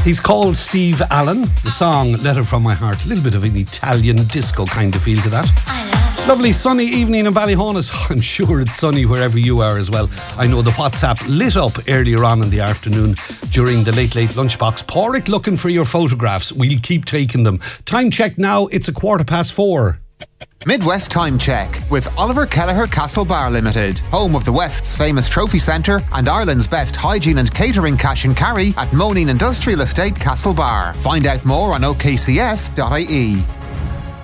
He's called Steve Allen. The song Letter From My Heart. A little bit of an Italian disco kind of feel to that. Lovely sunny evening in Ballyhonus. I'm sure it's sunny wherever you are as well. I know the WhatsApp lit up earlier on in the afternoon during the late lunchbox. Porrick looking for your photographs. We'll keep taking them. Time check now. It's 4:15. Midwest Time Check with Oliver Kelleher Castle Bar Limited, home of the West's famous trophy centre and Ireland's best hygiene and catering cash and carry at Moneen Industrial Estate Castle Bar. Find out more on okcs.ie.